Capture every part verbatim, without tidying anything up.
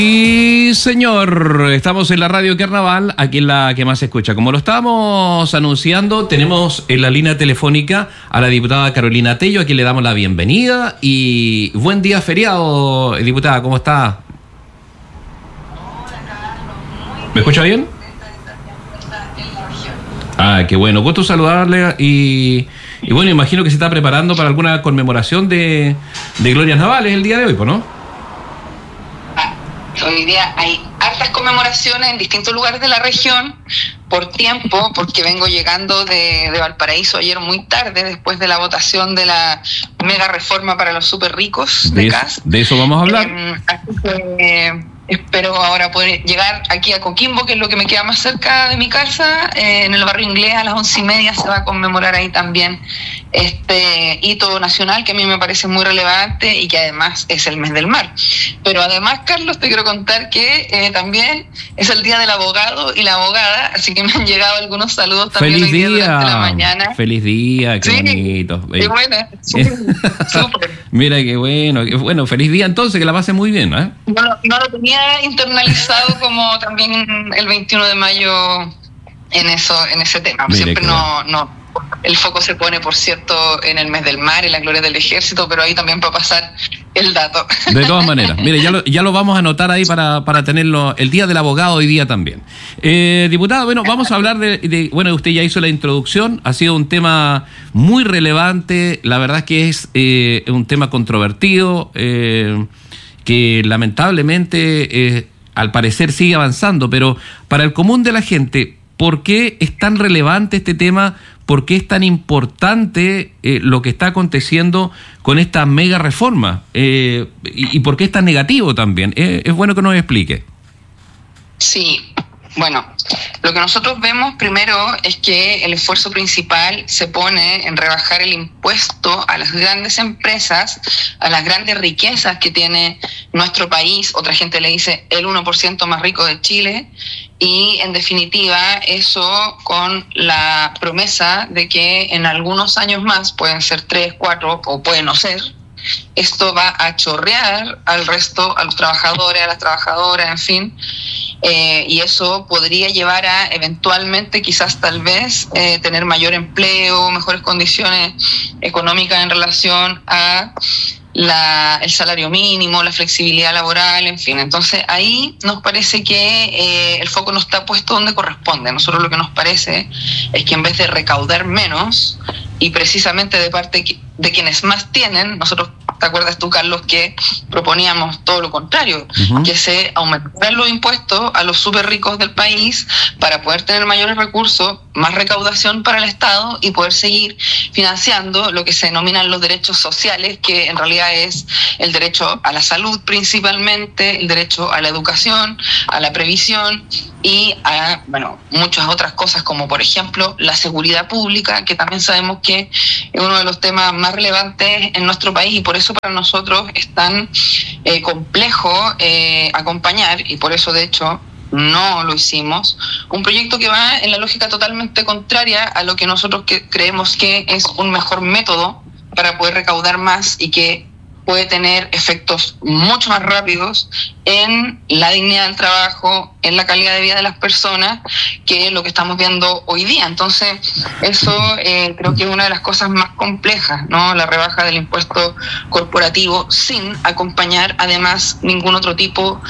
Sí, señor, estamos en la radio Carnaval, aquí en la que más se escucha. Como lo estábamos anunciando, tenemos en la línea telefónica a la diputada Carolina Tello, a quien le damos la bienvenida. Y buen día feriado, diputada, ¿cómo está? ¿Me escucha bien? Ah, qué bueno, gusto saludarle y, y bueno, imagino que se está preparando para alguna conmemoración de, de glorias navales el día de hoy, ¿no? Hoy día hay hartas conmemoraciones en distintos lugares de la región por tiempo, porque vengo llegando de, de Valparaíso ayer muy tarde, después de la votación de la mega reforma para los súper ricos de, de C A S. De eso vamos a hablar. Eh, así que eh, espero ahora poder llegar aquí a Coquimbo, que es lo que me queda más cerca de mi casa. Eh, en el barrio Inglés a las once y media se va a conmemorar ahí también este hito nacional que a mí me parece muy relevante y que además es el mes del mar. Pero además, Carlos, te quiero contar que eh, también es el día del abogado y la abogada, así que me han llegado algunos saludos también. Feliz hoy día día durante la mañana. Feliz día, qué sí, bonito. Qué buena, súper. Mira, qué bueno, qué bueno, feliz día entonces, que la pase muy bien, ¿eh? No, no lo tenía internalizado como también el veintiuno de mayo en eso, en ese tema. Mira, siempre no, no. El foco se pone, por cierto, en el mes del mar, en la gloria del ejército, pero ahí también va a pasar el dato. De todas maneras, mire, ya lo, ya lo vamos a anotar ahí para, para tenerlo el día del abogado hoy día también. Eh, diputada, bueno, vamos a hablar de, de, bueno, usted ya hizo la introducción, ha sido un tema muy relevante, la verdad es que es eh, un tema controvertido, eh, que lamentablemente eh, al parecer sigue avanzando, pero para el común de la gente, ¿por qué es tan relevante este tema? ¿Por qué es tan importante eh, lo que está aconteciendo con esta mega reforma? Eh, y, y por qué es tan negativo también? Eh, es bueno que nos explique. Sí, bueno, lo que nosotros vemos primero es que el esfuerzo principal se pone en rebajar el impuesto a las grandes empresas, a las grandes riquezas que tiene nuestro país. Otra gente le dice el uno por ciento más rico de Chile. Y en definitiva eso con la promesa de que en algunos años más, pueden ser tres, cuatro o puede no ser, esto va a chorrear al resto, a los trabajadores, a las trabajadoras, en fin, eh, y eso podría llevar a eventualmente, quizás tal vez, eh, tener mayor empleo, mejores condiciones económicas en relación a La, el salario mínimo, la flexibilidad laboral, en fin. Entonces ahí nos parece que eh, el foco no está puesto donde corresponde. A nosotros lo que nos parece es que en vez de recaudar menos, y precisamente de parte de quienes más tienen, nosotros, ¿te acuerdas tú, Carlos, que proponíamos todo lo contrario? Uh-huh. Que se aumentaran los impuestos a los súper ricos del país para poder tener mayores recursos, más recaudación para el Estado y poder seguir financiando lo que se denominan los derechos sociales, que en realidad es el derecho a la salud principalmente, el derecho a la educación, a la previsión y a, bueno, muchas otras cosas, como por ejemplo la seguridad pública, que también sabemos que es uno de los temas más relevantes en nuestro país y por eso para nosotros es tan eh, complejo eh, acompañar, y por eso de hecho no lo hicimos, un proyecto que va en la lógica totalmente contraria a lo que nosotros que creemos que es un mejor método para poder recaudar más y que puede tener efectos mucho más rápidos en la dignidad del trabajo, en la calidad de vida de las personas, que lo que estamos viendo hoy día. Entonces, eso eh, creo que es una de las cosas más complejas, ¿no? La rebaja del impuesto corporativo sin acompañar, además, ningún otro tipo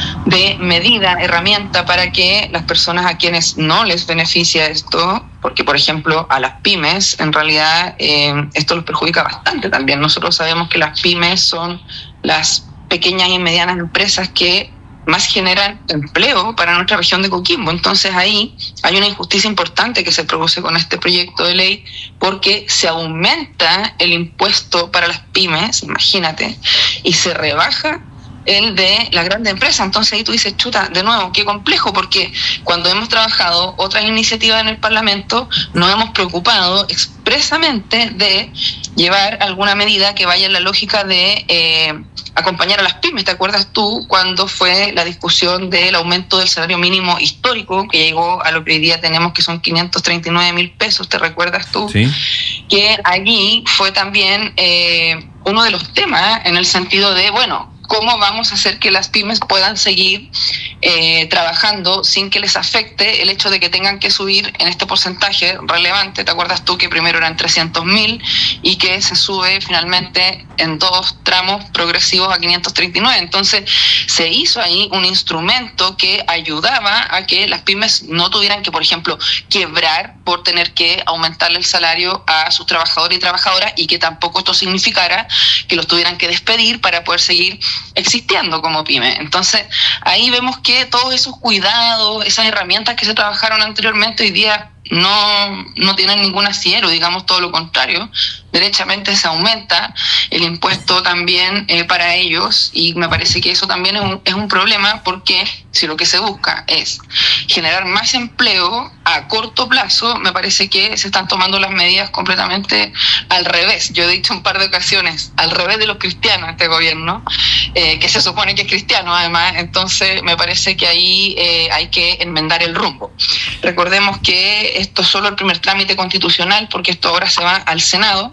de medida, herramienta para que las personas a quienes no les beneficia esto, porque, por ejemplo, a las pymes, en realidad, eh, esto los perjudica bastante también. Nosotros sabemos que las pymes son las pequeñas y medianas empresas que más generan empleo para nuestra región de Coquimbo. Entonces ahí hay una injusticia importante que se produce con este proyecto de ley, porque se aumenta el impuesto para las pymes, imagínate, y se rebaja el de la grande empresa. Entonces ahí tú dices, chuta, de nuevo, qué complejo, porque cuando hemos trabajado otras iniciativas en el Parlamento, nos hemos preocupado expresamente de llevar alguna medida que vaya en la lógica de eh, acompañar a las pymes. ¿Te acuerdas tú cuando fue la discusión del aumento del salario mínimo histórico, que llegó a lo que hoy día tenemos, que son quinientos treinta y nueve mil pesos? ¿Te recuerdas tú? Sí. Que allí fue también eh, uno de los temas en el sentido de, bueno, cómo vamos a hacer que las pymes puedan seguir eh, trabajando sin que les afecte el hecho de que tengan que subir en este porcentaje relevante. ¿Te acuerdas tú que primero eran trescientos mil y que se sube finalmente en dos tramos progresivos a quinientos treinta y nueve? Entonces se hizo ahí un instrumento que ayudaba a que las pymes no tuvieran que, por ejemplo, quebrar por tener que aumentarle el salario a sus trabajadores y trabajadoras, y que tampoco esto significara que los tuvieran que despedir para poder seguir existiendo como pyme. Entonces ahí vemos que todos esos cuidados, esas herramientas que se trabajaron anteriormente, hoy día no, no tienen ningún asiero, digamos todo lo contrario. Derechamente se aumenta el impuesto también eh, para ellos, y me parece que eso también es un, es un problema, porque si lo que se busca es generar más empleo a corto plazo, me parece que se están tomando las medidas completamente al revés. Yo he dicho un par de ocasiones, al revés de los cristianos este gobierno, eh, que se supone que es cristiano además. Entonces me parece que ahí eh, hay que enmendar el rumbo. Recordemos que esto es solo el primer trámite constitucional, porque esto ahora se va al Senado,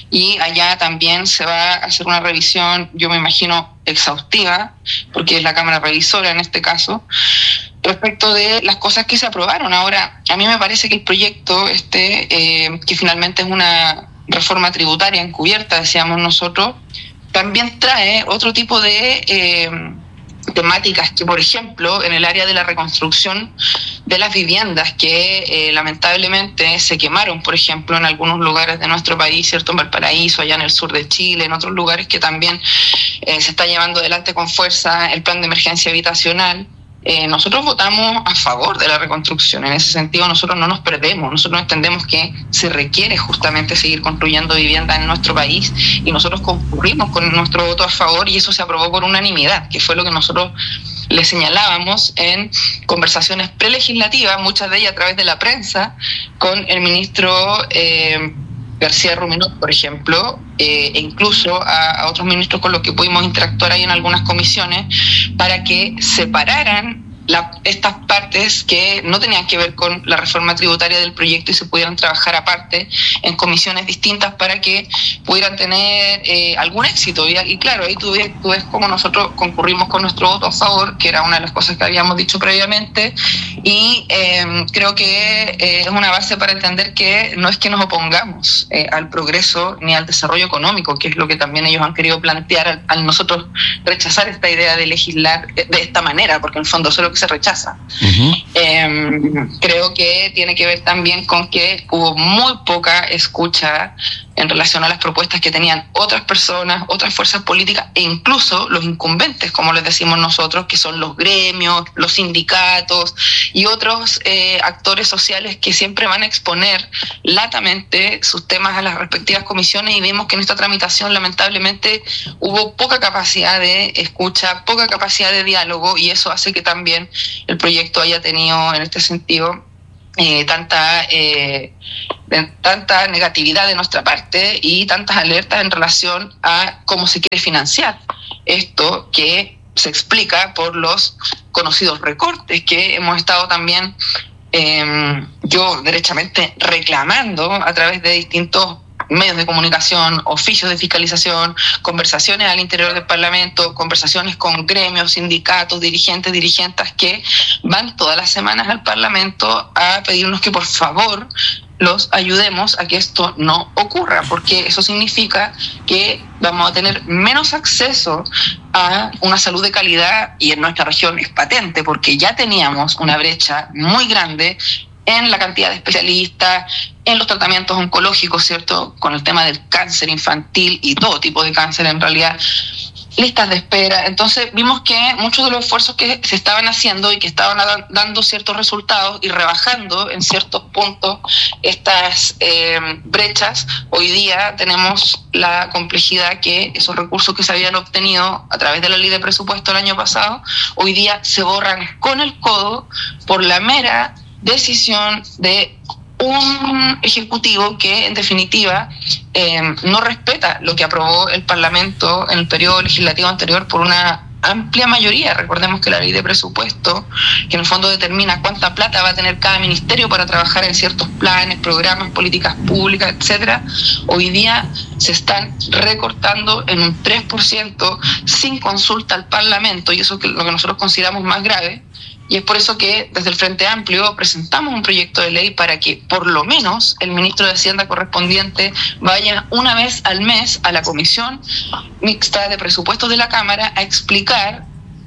y allá también se va a hacer una revisión, yo me imagino, exhaustiva, porque es la Cámara Revisora en este caso, respecto de las cosas que se aprobaron. Ahora, a mí me parece que el proyecto este, eh, que finalmente es una reforma tributaria encubierta, decíamos nosotros, también trae otro tipo de eh, temáticas que, por ejemplo, en el área de la reconstrucción de las viviendas que eh, lamentablemente se quemaron, por ejemplo, en algunos lugares de nuestro país, ¿cierto? En Valparaíso, allá en el sur de Chile, en otros lugares que también eh, se está llevando adelante con fuerza el plan de emergencia habitacional. Eh, nosotros votamos a favor de la reconstrucción. En ese sentido, nosotros no nos perdemos. Nosotros entendemos que se requiere justamente seguir construyendo viviendas en nuestro país, y nosotros concurrimos con nuestro voto a favor, y eso se aprobó por unanimidad, que fue lo que nosotros le señalábamos en conversaciones prelegislativas, muchas de ellas a través de la prensa, con el ministro eh, García Ruminot, por ejemplo, eh, e incluso a, a otros ministros con los que pudimos interactuar ahí en algunas comisiones, para que separaran la, estas partes que no tenían que ver con la reforma tributaria del proyecto y se pudieran trabajar aparte en comisiones distintas para que pudieran tener eh, algún éxito. Y, y claro, ahí tú ves, tú ves cómo nosotros concurrimos con nuestro voto a favor, que era una de las cosas que habíamos dicho previamente, y eh, creo que eh, es una base para entender que no es que nos opongamos eh, al progreso ni al desarrollo económico, que es lo que también ellos han querido plantear al, al nosotros rechazar esta idea de legislar de esta manera, porque en el fondo eso es lo que se rechaza. Uh-huh. Eh, creo que tiene que ver también con que hubo muy poca escucha en relación a las propuestas que tenían otras personas, otras fuerzas políticas, e incluso los incumbentes, como les decimos nosotros, que son los gremios, los sindicatos y otros eh, actores sociales que siempre van a exponer latamente sus temas a las respectivas comisiones, y vemos que en esta tramitación lamentablemente hubo poca capacidad de escucha, poca capacidad de diálogo, y eso hace que también el proyecto haya tenido en este sentido Eh, tanta eh, tanta negatividad de nuestra parte y tantas alertas en relación a cómo se quiere financiar esto, que se explica por los conocidos recortes que hemos estado también eh, yo derechamente reclamando a través de distintos medios de comunicación, oficios de fiscalización, conversaciones al interior del Parlamento, conversaciones con gremios, sindicatos, dirigentes, dirigentes que van todas las semanas al Parlamento a pedirnos que por favor los ayudemos a que esto no ocurra, porque eso significa que vamos a tener menos acceso a una salud de calidad, y en nuestra región es patente porque ya teníamos una brecha muy grande en la cantidad de especialistas, en los tratamientos oncológicos, ¿cierto? Con el tema del cáncer infantil y todo tipo de cáncer en realidad, listas de espera. Entonces vimos que muchos de los esfuerzos que se estaban haciendo y que estaban dando ciertos resultados y rebajando en ciertos puntos estas eh, brechas, hoy día tenemos la complejidad que esos recursos que se habían obtenido a través de la ley de presupuesto el año pasado, hoy día se borran con el codo por la mera decisión de un ejecutivo que en definitiva eh, no respeta lo que aprobó el Parlamento en el periodo legislativo anterior por una amplia mayoría. Recordemos que la ley de presupuesto, que en el fondo determina cuánta plata va a tener cada ministerio para trabajar en ciertos planes, programas, políticas públicas, etcétera, hoy día se están recortando en un tres por ciento sin consulta al Parlamento, y eso es lo que nosotros consideramos más grave. Y es por eso que desde el Frente Amplio presentamos un proyecto de ley para que por lo menos el ministro de Hacienda correspondiente vaya una vez al mes a la Comisión Mixta de Presupuestos de la Cámara a explicar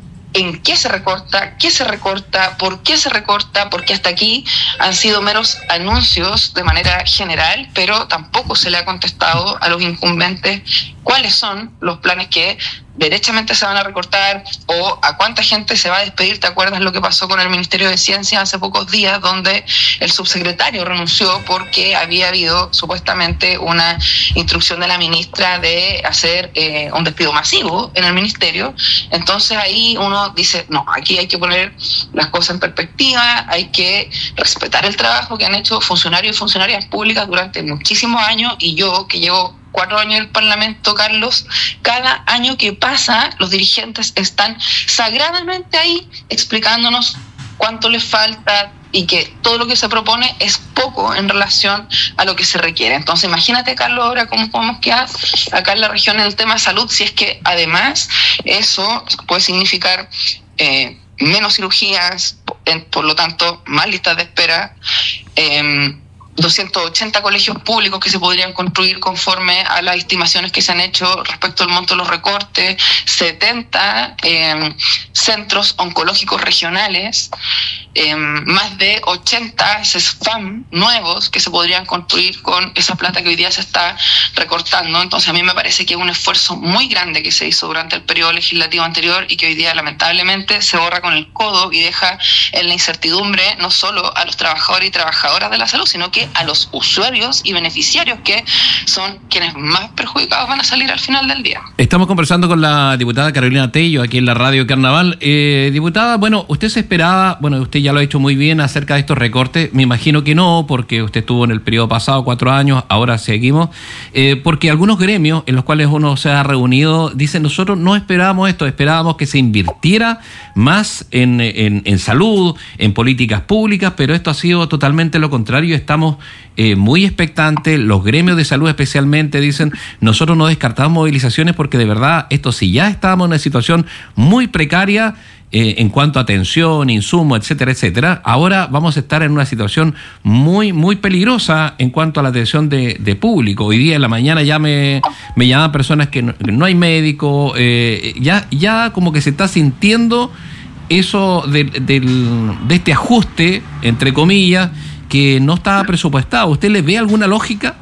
en qué se recorta, qué se recorta, por qué se recorta, porque hasta aquí han sido meros anuncios de manera general, pero tampoco se le ha contestado a los incumbentes cuáles son los planes que derechamente se van a recortar o a cuánta gente se va a despedir. ¿Te acuerdas lo que pasó con el Ministerio de Ciencia hace pocos días, donde el subsecretario renunció porque había habido supuestamente una instrucción de la ministra de hacer eh, un despido masivo en el ministerio? Entonces ahí uno dice, no, aquí hay que poner las cosas en perspectiva, hay que respetar el trabajo que han hecho funcionarios y funcionarias públicas durante muchísimos años, y yo que llevo cuatro años en el Parlamento, Carlos, cada año que pasa los dirigentes están sagradamente ahí explicándonos cuánto les falta y que todo lo que se propone es poco en relación a lo que se requiere. Entonces imagínate, Carlos, ahora cómo podemos quedar acá en la región en el tema de salud, si es que además eso puede significar eh, menos cirugías, por lo tanto más listas de espera, eh, doscientos ochenta colegios públicos que se podrían construir conforme a las estimaciones que se han hecho respecto al monto de los recortes, setenta eh, centros oncológicos regionales, eh, más de ochenta S E S F A M nuevos que se podrían construir con esa plata que hoy día se está recortando. Entonces a mí me parece que es un esfuerzo muy grande que se hizo durante el periodo legislativo anterior y que hoy día lamentablemente se borra con el codo y deja en la incertidumbre no solo a los trabajadores y trabajadoras de la salud, sino que a los usuarios y beneficiarios, que son quienes más perjudicados van a salir al final del día. Estamos conversando con la diputada Carolina Tello aquí en la Radio Carnaval. Eh, diputada, bueno, usted se esperaba, bueno, usted ya lo ha hecho muy bien acerca de estos recortes, me imagino que no, porque usted estuvo en el periodo pasado cuatro años, ahora seguimos, eh, porque algunos gremios en los cuales uno se ha reunido dicen, nosotros no esperábamos esto, esperábamos que se invirtiera más en, en, en salud, en políticas públicas, pero esto ha sido totalmente lo contrario. Estamos eh, muy expectantes, los gremios de salud especialmente dicen, nosotros no descartamos movilizaciones porque de verdad esto, si ya estábamos en una situación muy precaria eh, en cuanto a atención, insumo, etcétera, etcétera, ahora vamos a estar en una situación muy, muy peligrosa en cuanto a la atención de, de público. Hoy día en la mañana ya me, me llaman personas que no, que no hay médico, eh, ya, ya como que se está sintiendo eso de, de, de este ajuste, entre comillas, que no estaba presupuestado. ¿Usted le ve alguna lógica?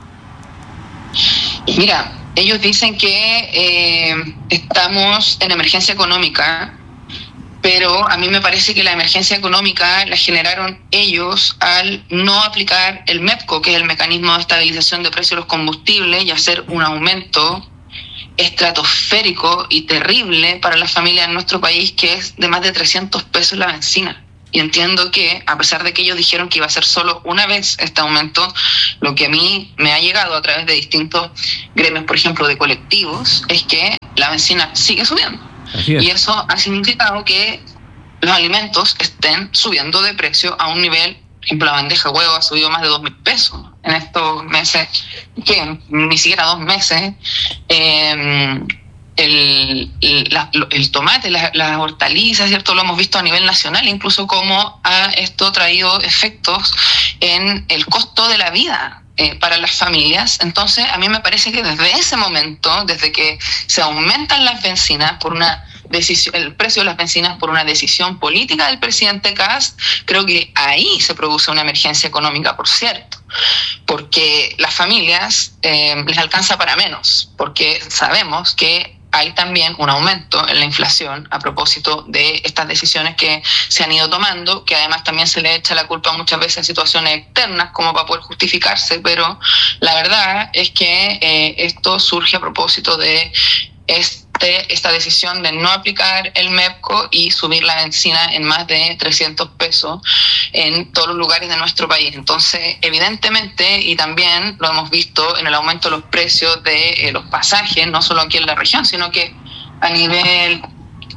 Mira, ellos dicen que eh, estamos en emergencia económica, pero a mí me parece que la emergencia económica la generaron ellos al no aplicar el MEPCO, que es el mecanismo de estabilización de precios de los combustibles, y hacer un aumento estratosférico y terrible para las familias en nuestro país, que es de más de trescientos pesos la benzina. Y entiendo que, a pesar de que ellos dijeron que iba a ser solo una vez este aumento, lo que a mí me ha llegado a través de distintos gremios, por ejemplo, de colectivos, es que la benzina sigue subiendo. Así es. Y eso ha significado que los alimentos estén subiendo de precio a un nivel, por ejemplo, la bandeja de huevo ha subido más de dos mil pesos en estos meses, que ni siquiera dos meses. Eh, El, el, la, el tomate, las, las hortalizas, ¿cierto? Lo hemos visto a nivel nacional, incluso cómo ha esto traído efectos en el costo de la vida eh, para las familias. Entonces, a mí me parece que desde ese momento, desde que se aumentan las bencinas por una decisión, el precio de las bencinas por una decisión política del presidente Kast, creo que ahí se produce una emergencia económica, por cierto, porque las familias eh, les alcanza para menos, porque sabemos que hay también un aumento en la inflación a propósito de estas decisiones que se han ido tomando, que además también se le echa la culpa muchas veces a situaciones externas como para poder justificarse, pero la verdad es que eh, esto surge a propósito de este, esta decisión de no aplicar el MEPCO y subir la benzina en más de trescientos pesos en todos los lugares de nuestro país. Entonces, evidentemente, y también lo hemos visto en el aumento de los precios de eh, los pasajes, no solo aquí en la región, sino que a nivel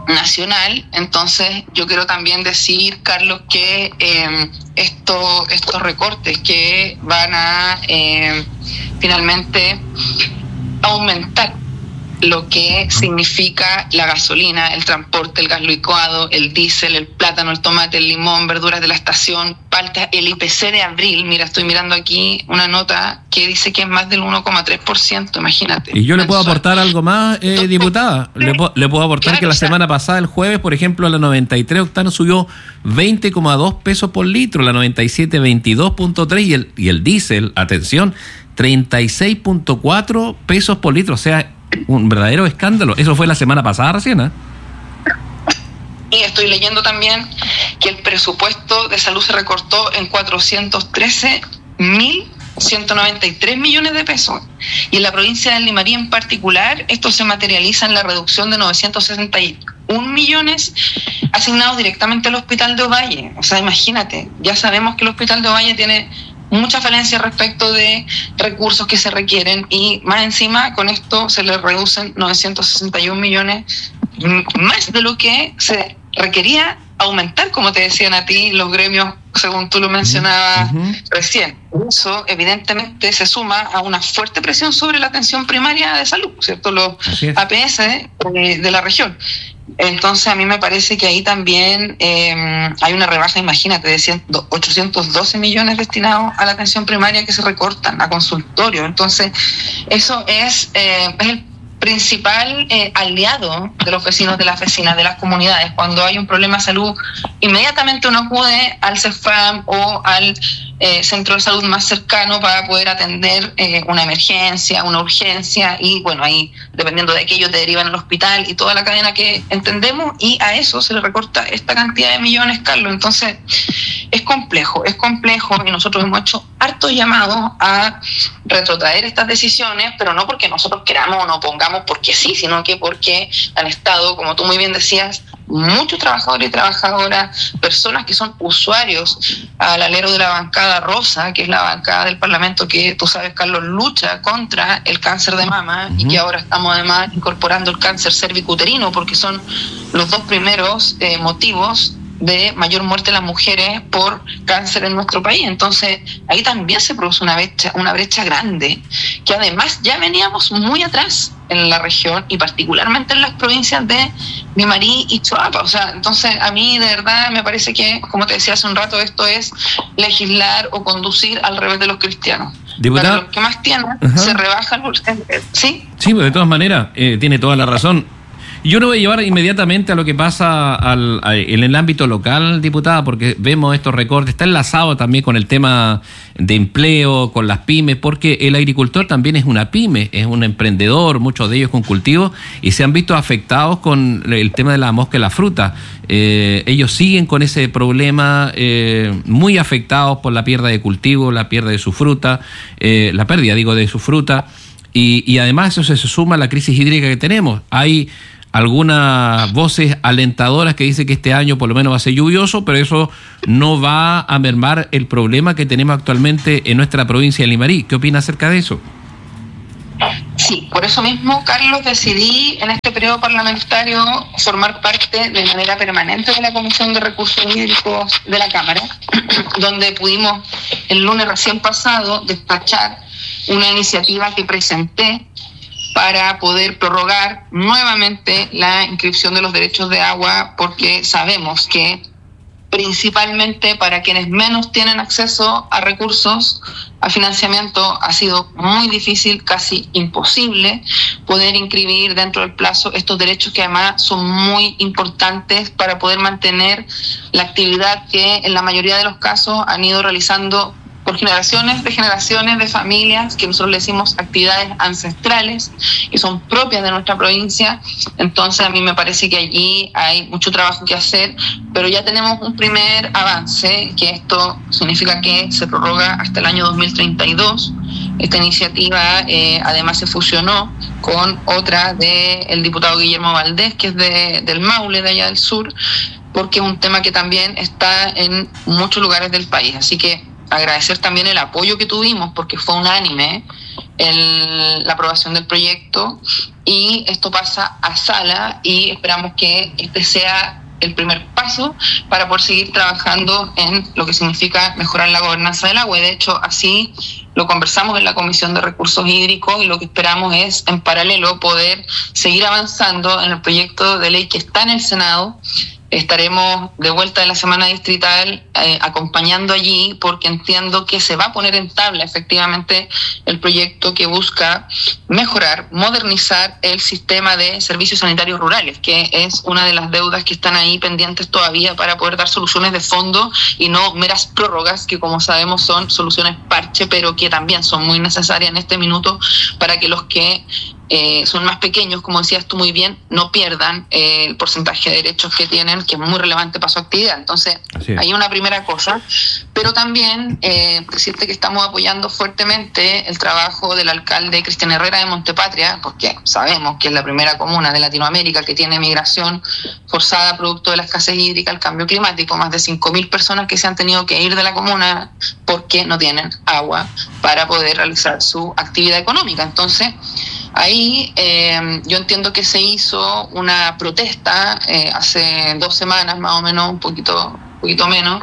nacional. Entonces yo quiero también decir, Carlos, que eh, esto, estos recortes que van a eh, finalmente aumentar lo que significa la gasolina, el transporte, el gas licuado, el diésel, el plátano, el tomate, el limón, verduras de la estación, palta, el I P C de abril. Mira, estoy mirando aquí una nota que dice que es más del uno coma tres por ciento, imagínate. Y yo le puedo aportar algo más, eh, diputada. Le, po- le puedo aportar claro, que la o sea, semana pasada, el jueves, por ejemplo, la noventa y tres octano subió veinte coma dos pesos por litro, la noventa y siete veintidós punto tres y el, y el diésel, atención, treinta y seis punto cuatro pesos por litro, o sea, un verdadero escándalo. Eso fue la semana pasada recién, ¿eh? Y estoy leyendo también que el presupuesto de salud se recortó en cuatrocientos trece mil ciento noventa y tres millones de pesos. Y en la provincia de Limarí en particular, esto se materializa en la reducción de novecientos sesenta y un millones asignados directamente al Hospital de Ovalle. O sea, imagínate, ya sabemos que el Hospital de Ovalle tiene mucha falencia respecto de recursos que se requieren y más encima con esto se le reducen novecientos sesenta y un millones más de lo que se requería aumentar, como te decían a ti los gremios, según tú lo mencionabas uh-huh. recién. Eso evidentemente se suma a una fuerte presión sobre la atención primaria de salud, ¿cierto? Los A P S de, de la región. Entonces a mí me parece que ahí también eh, hay una rebaja, imagínate, de ochocientos doce millones destinados a la atención primaria que se recortan a consultorio. Entonces eso es, eh, es el principal eh, aliado de los vecinos de las vecinas, de las comunidades. Cuando hay un problema de salud, inmediatamente uno acude al CEFAM o al eh, centro de salud más cercano para poder atender eh, una emergencia, una urgencia, y bueno, ahí dependiendo de aquello te derivan al hospital y toda la cadena que entendemos, y a eso se le recorta esta cantidad de millones, Carlos. Entonces es complejo, es complejo, y nosotros hemos hecho hartos llamados a retrotraer estas decisiones, pero no porque nosotros queramos o no pongamos porque sí, sino que porque han estado, como tú muy bien decías, muchos trabajadores y trabajadoras, personas que son usuarios al alero de la bancada rosa, que es la bancada del Parlamento que, tú sabes, Carlos, lucha contra el cáncer de mama, uh-huh. y que ahora estamos además incorporando el cáncer cervicuterino, porque son los dos primeros eh, motivos de mayor muerte de las mujeres por cáncer en nuestro país. Entonces ahí también se produce una brecha, una brecha grande, que además ya veníamos muy atrás en la región y particularmente en las provincias de Limarí y Choapa. O sea, entonces a mí de verdad me parece que, como te decía hace un rato, esto es legislar o conducir al revés de los cristianos. Diputado, para los que más tienen, uh-huh. se rebaja el... ¿Sí? Sí, pues de todas maneras, eh, tiene toda la razón. Yo lo voy a llevar inmediatamente a lo que pasa al, a, en el ámbito local, diputada, porque vemos estos recortes. Está enlazado también con el tema de empleo, con las pymes, porque el agricultor también es una pyme, es un emprendedor, muchos de ellos con cultivos, y se han visto afectados con el tema de la mosca y la fruta. Eh, ellos siguen con ese problema, eh, muy afectados por la pérdida de cultivo, la pérdida de su fruta, eh, la pérdida, digo, de su fruta, y, y además eso se suma a la crisis hídrica que tenemos. Hay algunas voces alentadoras que dicen que este año por lo menos va a ser lluvioso, pero eso no va a mermar el problema que tenemos actualmente en nuestra provincia de Limarí. ¿Qué opina acerca de eso? Sí, por eso mismo, Carlos, decidí en este periodo parlamentario formar parte de manera permanente de la Comisión de Recursos Hídricos de la Cámara, donde pudimos el lunes recién pasado despachar una iniciativa que presenté para poder prorrogar nuevamente la inscripción de los derechos de agua, porque sabemos que principalmente para quienes menos tienen acceso a recursos, a financiamiento, ha sido muy difícil, casi imposible, poder inscribir dentro del plazo estos derechos que además son muy importantes para poder mantener la actividad que en la mayoría de los casos han ido realizando por generaciones de generaciones de familias, que nosotros le decimos actividades ancestrales, que son propias de nuestra provincia. Entonces a mí me parece que allí hay mucho trabajo que hacer, pero ya tenemos un primer avance, que esto significa que se prorroga hasta el año dos mil treinta y dos. Esta iniciativa eh, además se fusionó con otra del diputado Guillermo Valdés, que es de, del Maule, de allá del sur, porque es un tema que también está en muchos lugares del país. Así que agradecer también el apoyo que tuvimos, porque fue unánime el, la aprobación del proyecto y esto pasa a sala y esperamos que este sea el primer paso para poder seguir trabajando en lo que significa mejorar la gobernanza del agua. Y de hecho, así lo conversamos en la Comisión de Recursos Hídricos y lo que esperamos es, en paralelo, poder seguir avanzando en el proyecto de ley que está en el Senado. Estaremos de vuelta en la semana distrital eh, acompañando allí porque entiendo que se va a poner en tabla efectivamente el proyecto que busca mejorar, modernizar el sistema de servicios sanitarios rurales, que es una de las deudas que están ahí pendientes todavía para poder dar soluciones de fondo y no meras prórrogas que, como sabemos, son soluciones parche, pero que también son muy necesarias en este minuto para que los que Eh, son más pequeños, como decías tú muy bien, no pierdan eh, el porcentaje de derechos que tienen, que es muy relevante para su actividad. Entonces, hay una primera cosa, pero también eh, decirte que estamos apoyando fuertemente el trabajo del alcalde Cristian Herrera de Montepatria, porque sabemos que es la primera comuna de Latinoamérica que tiene migración forzada producto de la escasez hídrica, el cambio climático, más de cinco mil personas que se han tenido que ir de la comuna porque no tienen agua para poder realizar su actividad económica. Entonces, ahí eh, yo entiendo que se hizo una protesta eh, hace dos semanas más o menos, un poquito, un poquito menos,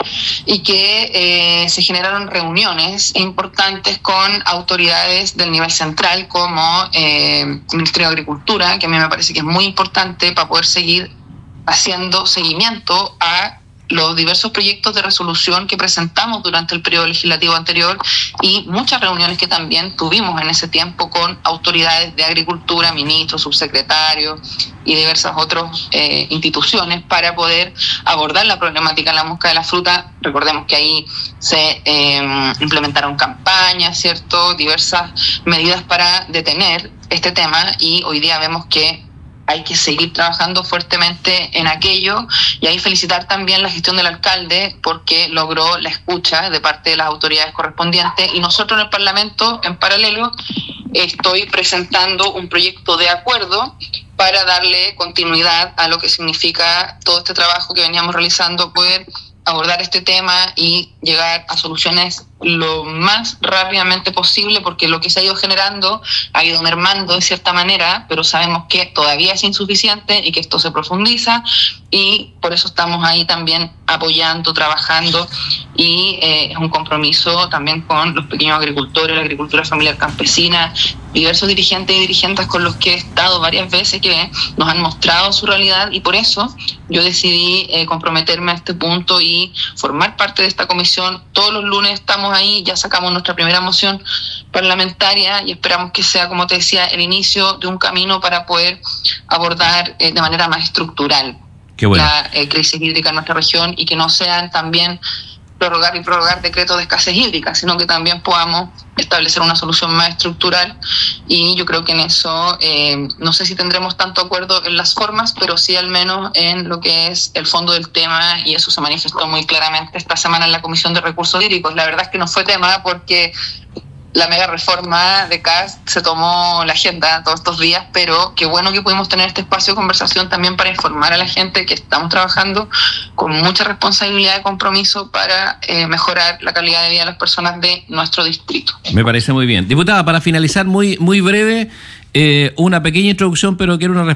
y que eh, se generaron reuniones importantes con autoridades del nivel central como eh, el Ministerio de Agricultura, que a mí me parece que es muy importante para poder seguir haciendo seguimiento a los diversos proyectos de resolución que presentamos durante el periodo legislativo anterior y muchas reuniones que también tuvimos en ese tiempo con autoridades de agricultura, ministros, subsecretarios y diversas otras eh, instituciones para poder abordar la problemática de la mosca de la fruta. Recordemos que ahí se eh, implementaron campañas, ¿cierto?, diversas medidas para detener este tema y hoy día vemos que hay que seguir trabajando fuertemente en aquello y ahí felicitar también la gestión del alcalde porque logró la escucha de parte de las autoridades correspondientes y nosotros en el Parlamento, en paralelo, estoy presentando un proyecto de acuerdo para darle continuidad a lo que significa todo este trabajo que veníamos realizando, poder abordar este tema y llegar a soluciones lo más rápidamente posible, porque lo que se ha ido generando ha ido mermando de cierta manera, pero sabemos que todavía es insuficiente y que esto se profundiza y por eso estamos ahí también apoyando, trabajando y eh, es un compromiso también con los pequeños agricultores, la agricultura familiar campesina, diversos dirigentes y dirigentes con los que he estado varias veces que nos han mostrado su realidad y por eso yo decidí eh, comprometerme a este punto y formar parte de esta comisión. Todos los lunes estamos ahí, ya sacamos nuestra primera moción parlamentaria y esperamos que sea, como te decía, el inicio de un camino para poder abordar eh, de manera más estructural Qué bueno. la eh, crisis hídrica en nuestra región y que no sean también prorrogar y prorrogar decretos de escasez hídrica, sino que también podamos establecer una solución más estructural y yo creo que en eso eh, no sé si tendremos tanto acuerdo en las formas, pero sí al menos en lo que es el fondo del tema y eso se manifestó muy claramente esta semana en la Comisión de Recursos Hídricos. La verdad es que no fue tema porque la mega reforma de C A S se tomó la agenda todos estos días, pero qué bueno que pudimos tener este espacio de conversación también para informar a la gente que estamos trabajando con mucha responsabilidad y compromiso para eh, mejorar la calidad de vida de las personas de nuestro distrito. Me parece muy bien. Diputada, para finalizar muy, muy breve, eh, una pequeña introducción, pero quiero una respuesta.